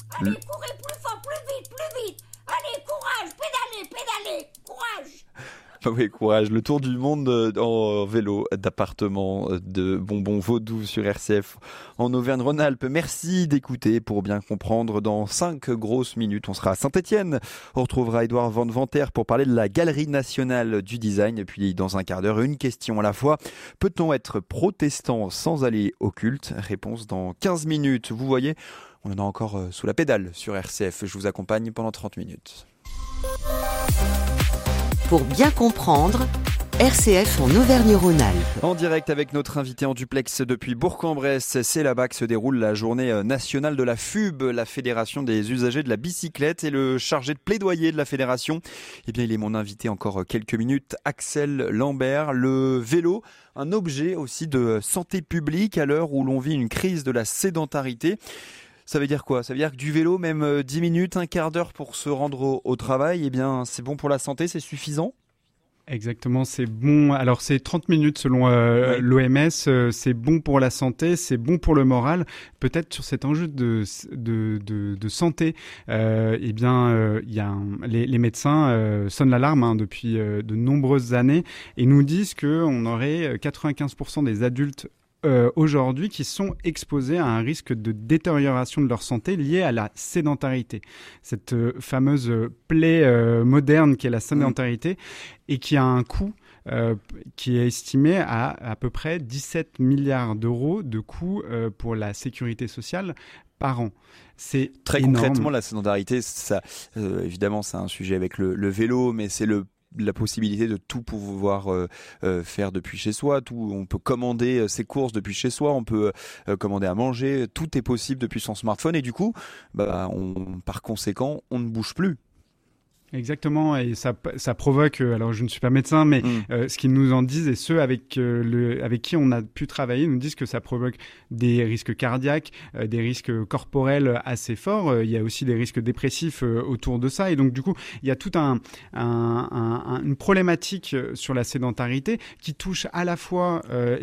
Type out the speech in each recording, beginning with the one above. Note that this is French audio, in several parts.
Allez, courez plus fort, plus vite. Allez, courage, pédalez, courage. Oui, courage. Le tour du monde en vélo d'appartement de Bonbon Vaudou sur RCF en Auvergne-Rhône-Alpes. Merci d'écouter pour bien comprendre. Dans 5 grosses minutes, on sera à Saint-Étienne. On retrouvera Édouard Van Vanter pour parler de la Galerie nationale du design. Et puis, dans un quart d'heure, une question à la fois. Peut-on être protestant sans aller au culte ? Réponse dans 15 minutes. Vous voyez, on en a encore sous la pédale sur RCF. Je vous accompagne pendant 30 minutes. Pour bien comprendre, RCF en Auvergne-Rhône-Alpes. En direct avec notre invité en duplex depuis Bourg-en-Bresse, c'est là-bas que se déroule la journée nationale de la FUB, la Fédération des usagers de la bicyclette, et le chargé de plaidoyer de la fédération, eh bien il est mon invité encore quelques minutes, Axel Lambert. Le vélo, un objet aussi de santé publique à l'heure où l'on vit une crise de la sédentarité. Ça veut dire quoi ? Ça veut dire que du vélo, même 10 minutes, un quart d'heure pour se rendre au travail, eh bien, c'est bon pour la santé, c'est suffisant ? Exactement, c'est bon. Alors, c'est 30 minutes selon l'OMS. C'est bon pour la santé, c'est bon pour le moral. Peut-être sur cet enjeu de santé, eh bien, les médecins sonnent l'alarme depuis de nombreuses années et nous disent qu'on aurait 95% des adultes aujourd'hui qui sont exposés à un risque de détérioration de leur santé liée à la sédentarité. Cette fameuse plaie moderne qui est la sédentarité et qui a un coût qui est estimé à peu près 17 milliards d'euros de coût pour la sécurité sociale par an. C'est très énorme. Concrètement, la sédentarité, ça, évidemment, c'est un sujet avec le vélo, mais c'est la possibilité de tout pouvoir faire depuis chez soi. On peut commander ses courses depuis chez soi, on peut commander à manger, tout est possible depuis son smartphone et du coup, par conséquent, on ne bouge plus. Exactement, et ça provoque, alors je ne suis pas médecin, mais ce qu'ils nous en disent et ceux avec qui on a pu travailler nous disent que ça provoque des risques cardiaques, des risques corporels assez forts. Il y a aussi des risques dépressifs autour de ça, et donc du coup il y a toute une problématique sur la sédentarité qui touche à la fois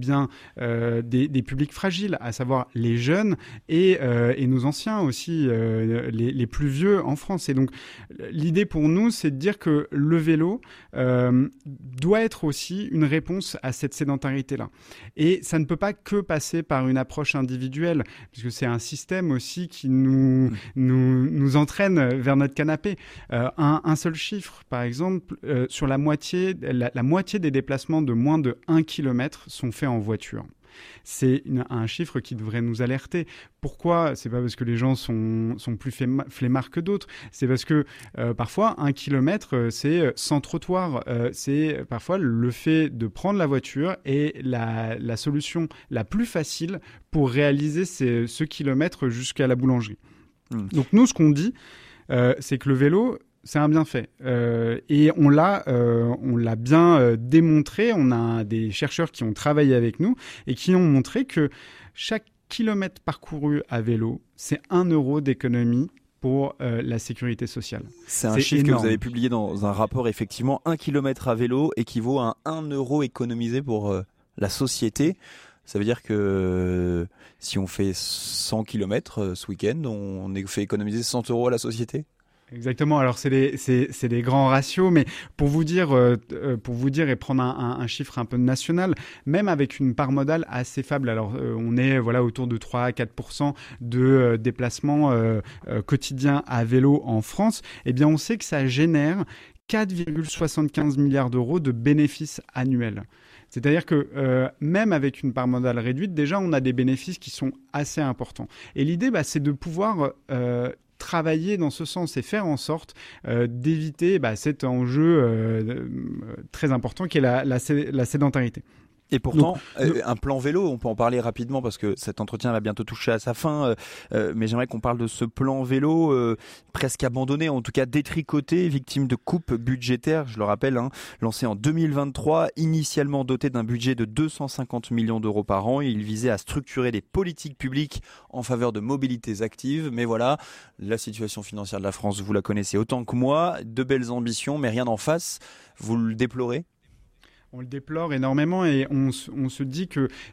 des publics fragiles, à savoir les jeunes et nos anciens aussi, les plus vieux en France. Et donc l'idée pour nous, c'est de dire que le vélo doit être aussi une réponse à cette sédentarité-là. Et ça ne peut pas que passer par une approche individuelle, puisque c'est un système aussi qui nous entraîne vers notre canapé. Un seul chiffre, par exemple, sur la moitié des déplacements de moins de 1 km sont faits en voiture. C'est un chiffre qui devrait nous alerter. Pourquoi ? C'est pas parce que les gens sont plus flemmards que d'autres. C'est parce que parfois 1 kilomètre c'est sans trottoir. C'est parfois le fait de prendre la voiture et la solution la plus facile pour réaliser ce kilomètre jusqu'à la boulangerie. Donc nous, ce qu'on dit, c'est que le vélo, c'est un bienfait. Et on l'a bien démontré. On a des chercheurs qui ont travaillé avec nous et qui ont montré que chaque kilomètre parcouru à vélo, c'est 1 euro d'économie pour la sécurité sociale. C'est un chiffre énorme que vous avez publié dans un rapport. Effectivement, 1 kilomètre à vélo équivaut à 1 euro économisé pour la société. Ça veut dire que si on fait 100 km ce week-end, on fait économiser 100 euros à la société ? Exactement. Alors c'est des grands ratios, mais pour vous dire et prendre un chiffre un peu national, même avec une part modale assez faible. Alors on est autour de 3 à 4% de déplacements quotidiens à vélo en France. Eh bien, on sait que ça génère 4,75 milliards d'euros de bénéfices annuels. C'est-à-dire que même avec une part modale réduite, déjà on a des bénéfices qui sont assez importants. Et l'idée, c'est de pouvoir travailler dans ce sens et faire en sorte d'éviter cet enjeu très important qui est la sédentarité. Et pourtant, un plan vélo, on peut en parler rapidement parce que cet entretien va bientôt toucher à sa fin, mais j'aimerais qu'on parle de ce plan vélo presque abandonné, en tout cas détricoté, victime de coupes budgétaires, je le rappelle, lancé en 2023, initialement doté d'un budget de 250 millions d'euros par an. Il visait à structurer des politiques publiques en faveur de mobilités actives, mais voilà, la situation financière de la France, vous la connaissez autant que moi, de belles ambitions, mais rien en face. Vous le déplorez ? On le déplore énormément et on se dit que c'est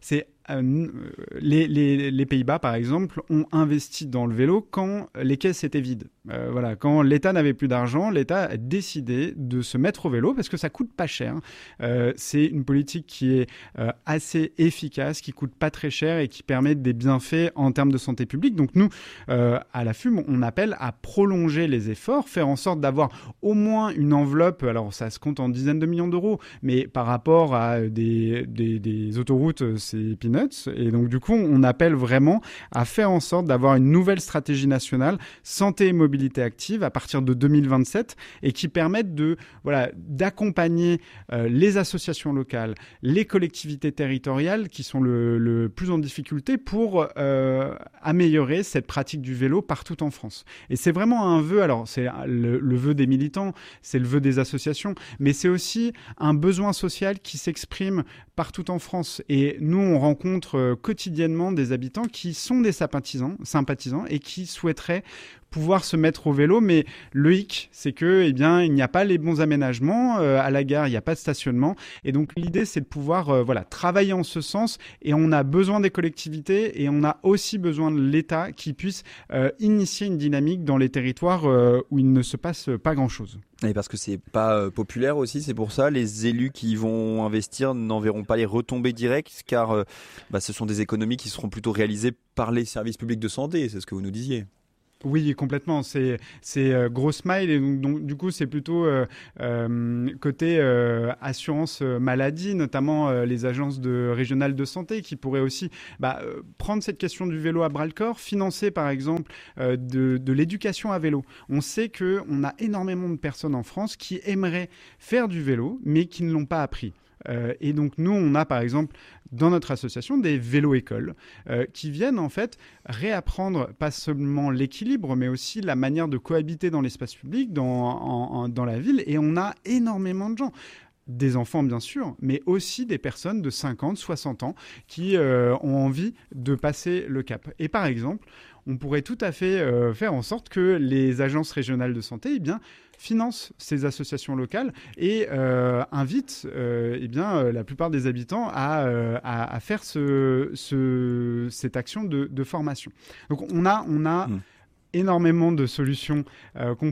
les Pays-Bas, par exemple, ont investi dans le vélo quand les caisses étaient vides. Quand l'État n'avait plus d'argent, l'État a décidé de se mettre au vélo parce que ça coûte pas cher. C'est une politique qui est assez efficace, qui coûte pas très cher et qui permet des bienfaits en termes de santé publique. Donc nous, à la FUM, on appelle à prolonger les efforts, faire en sorte d'avoir au moins une enveloppe. Alors ça se compte en dizaines de millions d'euros, mais par rapport à des autoroutes, c'est peanuts. Et donc du coup, on appelle vraiment à faire en sorte d'avoir une nouvelle stratégie nationale santé et mobilité active à partir de 2027 et qui permette d'accompagner les associations locales, les collectivités territoriales qui sont le plus en difficulté pour améliorer cette pratique du vélo partout en France. Et c'est vraiment un vœu, alors c'est le vœu des militants, c'est le vœu des associations, mais c'est aussi un besoin social qui s'exprime partout en France. Et nous, on rencontre quotidiennement des habitants qui sont des sympathisants et qui souhaiteraient pouvoir se mettre au vélo, mais le hic, c'est que, il n'y a pas les bons aménagements à la gare, il n'y a pas de stationnement, et donc l'idée, c'est de pouvoir travailler en ce sens, et on a besoin des collectivités, et on a aussi besoin de l'État qui puisse initier une dynamique dans les territoires où il ne se passe pas grand-chose. Et parce que c'est pas populaire aussi, c'est pour ça les élus qui vont investir n'en verront pas les retombées directes, car ce sont des économies qui seront plutôt réalisées par les services publics de santé, c'est ce que vous nous disiez. Oui, complètement. C'est gros smile et donc du coup c'est plutôt côté assurance maladie, notamment les agences régionales de santé qui pourraient aussi prendre cette question du vélo à bras-le-corps, financer par exemple de l'éducation à vélo. On sait qu'on a énormément de personnes en France qui aimeraient faire du vélo mais qui ne l'ont pas appris. Et donc nous, on a par exemple dans notre association des vélo-écoles qui viennent en fait réapprendre pas seulement l'équilibre, mais aussi la manière de cohabiter dans l'espace public, dans la ville. Et on a énormément de gens. Des enfants bien sûr, mais aussi des personnes de 50, 60 ans qui ont envie de passer le cap. Et par exemple, on pourrait tout à fait faire en sorte que les agences régionales de santé financent ces associations locales et invitent la plupart des habitants à faire cette action de formation. Donc on a énormément de solutions qu'on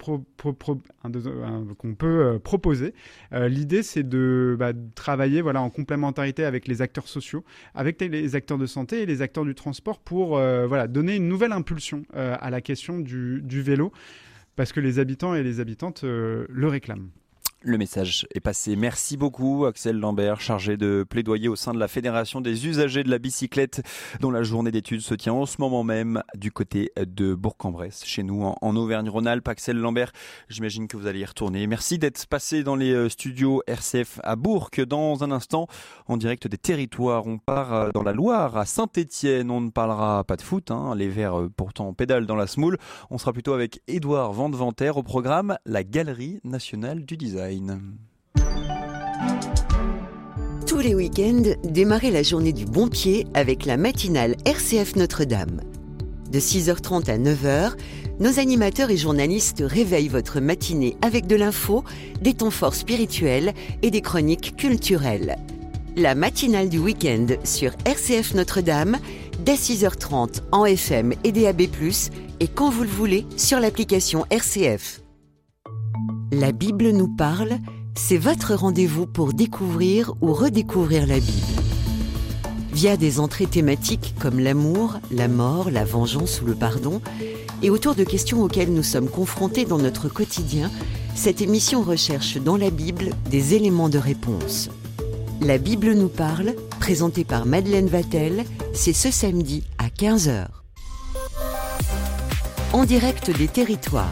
peut proposer. L'idée, c'est de travailler en complémentarité avec les acteurs sociaux, avec les acteurs de santé et les acteurs du transport pour donner une nouvelle impulsion à la question du vélo, parce que les habitants et les habitantes le réclament. Le message est passé. Merci beaucoup Axel Lambert, chargé de plaidoyer au sein de la Fédération des usagers de la bicyclette, dont la journée d'études se tient en ce moment même du côté de Bourg-en-Bresse, chez nous en Auvergne-Rhône-Alpes. Axel Lambert, j'imagine que vous allez y retourner. Merci d'être passé dans les studios RCF à Bourg. Dans un instant, en direct des territoires, on part dans la Loire, à Saint-Étienne. On ne parlera pas de foot, les Verts pourtant pédalent dans la semoule. On sera plutôt avec Édouard Vandeventer au programme la Galerie nationale du design. Tous les week-ends, démarrez la journée du bon pied avec la matinale RCF Notre-Dame. De 6h30 à 9h, nos animateurs et journalistes réveillent votre matinée avec de l'info, des temps forts spirituels et des chroniques culturelles. La matinale du week-end sur RCF Notre-Dame, dès 6h30 en FM et DAB+, et quand vous le voulez sur l'application RCF. La Bible nous parle, c'est votre rendez-vous pour découvrir ou redécouvrir la Bible. Via des entrées thématiques comme l'amour, la mort, la vengeance ou le pardon, et autour de questions auxquelles nous sommes confrontés dans notre quotidien, cette émission recherche dans la Bible des éléments de réponse. La Bible nous parle, présentée par Madeleine Vatel, c'est ce samedi à 15h. En direct des territoires.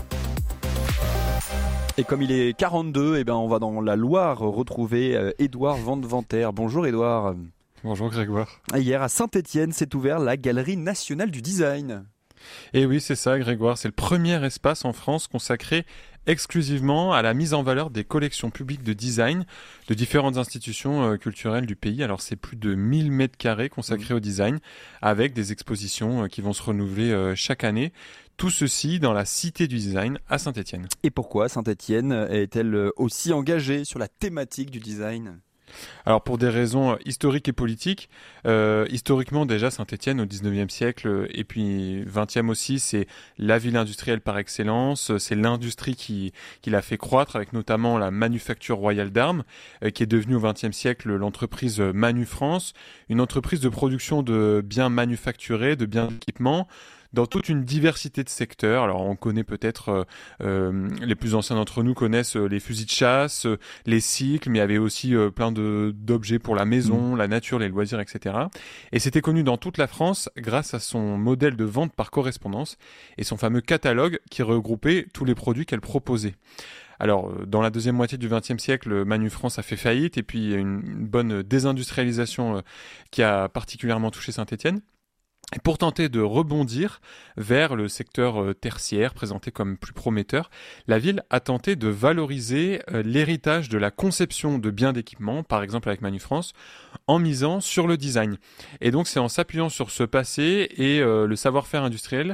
Et comme il est 42, on va dans la Loire retrouver Édouard Vandeventer. Bonjour Édouard. Bonjour Grégoire. Hier à Saint-Étienne s'est ouvert la Galerie nationale du design. Et oui, c'est ça Grégoire, c'est le premier espace en France consacré exclusivement à la mise en valeur des collections publiques de design de différentes institutions culturelles du pays. Alors c'est plus de 1000 mètres carrés consacrés au design avec des expositions qui vont se renouveler chaque année. Tout ceci dans la Cité du Design à Saint-Étienne. Et pourquoi Saint-Étienne est-elle aussi engagée sur la thématique du design ? Alors pour des raisons historiques et politiques, historiquement déjà Saint-Étienne au 19e siècle et puis 20e aussi, c'est la ville industrielle par excellence, c'est l'industrie qui l'a fait croître avec notamment la manufacture royale d'armes qui est devenue au 20e siècle l'entreprise Manu France, une entreprise de production de biens manufacturés, de biens d'équipement, dans toute une diversité de secteurs. Alors on connaît peut-être, les plus anciens d'entre nous connaissent les fusils de chasse, les cycles, mais il y avait aussi plein d'objets pour la maison, la nature, les loisirs, etc. Et c'était connu dans toute la France grâce à son modèle de vente par correspondance et son fameux catalogue qui regroupait tous les produits qu'elle proposait. Alors, dans la deuxième moitié du XXe siècle, Manu France a fait faillite et puis il y a une bonne désindustrialisation qui a particulièrement touché Saint-Étienne. Et pour tenter de rebondir vers le secteur tertiaire présenté comme plus prometteur, la ville a tenté de valoriser l'héritage de la conception de biens d'équipement, par exemple avec Manu France, en misant sur le design. Et donc c'est en s'appuyant sur ce passé et le savoir-faire industriel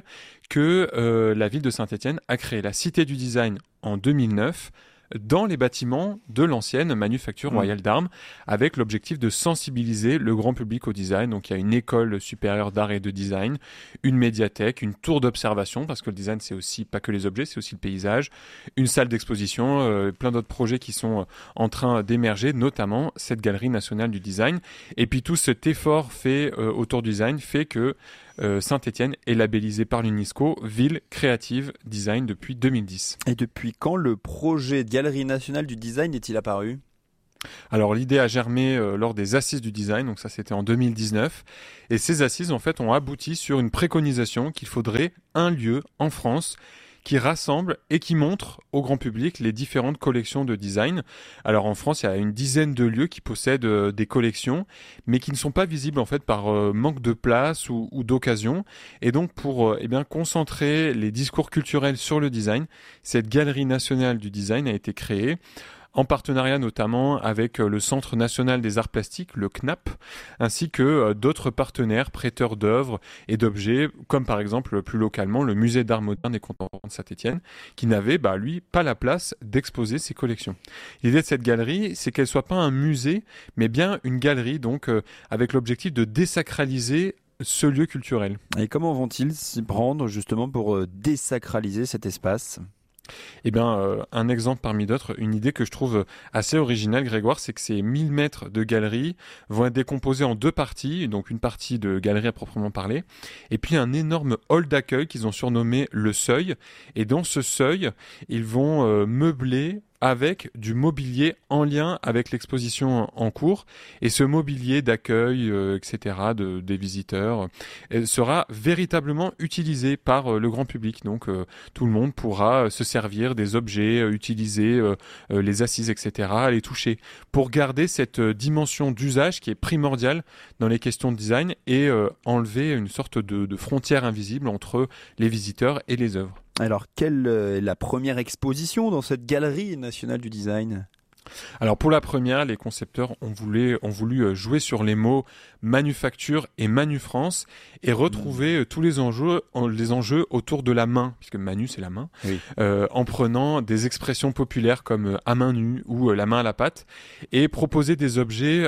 que la ville de Saint-Étienne a créé la Cité du Design en 2009, dans les bâtiments de l'ancienne manufacture royale d'armes, avec l'objectif de sensibiliser le grand public au design. Donc il y a une école supérieure d'art et de design, une médiathèque, une tour d'observation, parce que le design c'est aussi pas que les objets, c'est aussi le paysage, une salle d'exposition, plein d'autres projets qui sont en train d'émerger, notamment cette galerie nationale du design. Et puis tout cet effort fait autour du design fait que Saint-Étienne est labellisée par l'UNESCO Ville Créative Design depuis 2010. Et depuis quand le projet Galerie Nationale du Design est-il apparu ? Alors l'idée a germé lors des assises du design, donc ça c'était en 2019, et ces assises en fait ont abouti sur une préconisation qu'il faudrait un lieu en France qui rassemble et qui montre au grand public les différentes collections de design. Alors en France, il y a une dizaine de lieux qui possèdent des collections, mais qui ne sont pas visibles en fait par manque de place ou d'occasion. Et donc pour concentrer les discours culturels sur le design, cette Galerie nationale du design a été créée, en partenariat notamment avec le Centre national des arts plastiques, le CNAP, ainsi que d'autres partenaires prêteurs d'œuvres et d'objets, comme par exemple plus localement le Musée d'art moderne et contemporain de Saint-Étienne, qui n'avait lui pas la place d'exposer ses collections. L'idée de cette galerie, c'est qu'elle soit pas un musée, mais bien une galerie, donc avec l'objectif de désacraliser ce lieu culturel. Et comment vont-ils s'y prendre justement pour désacraliser cet espace ? Eh bien, un exemple parmi d'autres, une idée que je trouve assez originale, Grégoire, c'est que ces 1000 mètres de galerie vont être décomposés en deux parties, donc une partie de galerie à proprement parler, et puis un énorme hall d'accueil qu'ils ont surnommé le Seuil, et dans ce Seuil, ils vont meubler avec du mobilier en lien avec l'exposition en cours. Et ce mobilier d'accueil, etc., des visiteurs, sera véritablement utilisé par le grand public. Donc tout le monde pourra se servir des objets, utiliser les assises, etc., les toucher, pour garder cette dimension d'usage qui est primordiale dans les questions de design et enlever une sorte de frontière invisible entre les visiteurs et les œuvres. Alors, quelle est la première exposition dans cette Galerie nationale du design ? Alors pour la première, les concepteurs ont voulu jouer sur les mots manufacture et Manu France et retrouver tous les enjeux autour de la main, puisque Manu c'est la main, oui. En prenant des expressions populaires comme à main nue ou la main à la pâte et proposer des objets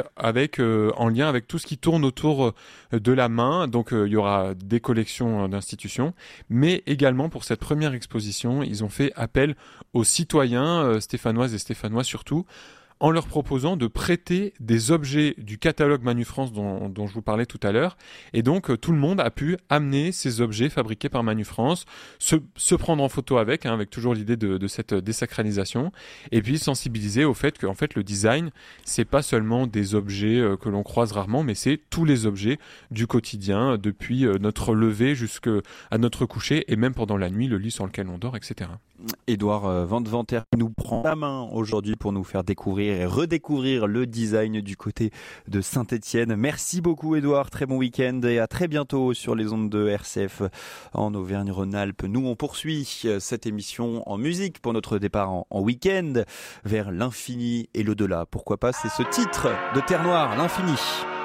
en lien avec tout ce qui tourne autour de la main. Donc il y aura des collections d'institutions, mais également pour cette première exposition, ils ont fait appel aux citoyens stéphanoises et stéphanois surtout, en leur proposant de prêter des objets du catalogue Manu France dont je vous parlais tout à l'heure. Et donc, tout le monde a pu amener ces objets fabriqués par Manu France, se prendre en photo avec toujours l'idée de cette désacralisation, et puis sensibiliser au fait que en fait, le design, c'est pas seulement des objets que l'on croise rarement, mais c'est tous les objets du quotidien, depuis notre lever jusqu'à notre coucher, et même pendant la nuit, le lit sur lequel on dort, etc. Édouard Van Deventer nous prend la main aujourd'hui pour nous faire découvrir et redécouvrir le design du côté de Saint-Étienne. Merci beaucoup Édouard, très bon week-end et à très bientôt sur les ondes de RCF en Auvergne-Rhône-Alpes. Nous on poursuit cette émission en musique pour notre départ en week-end vers l'infini et l'au-delà. Pourquoi pas, c'est ce titre de Terre Noire, l'infini.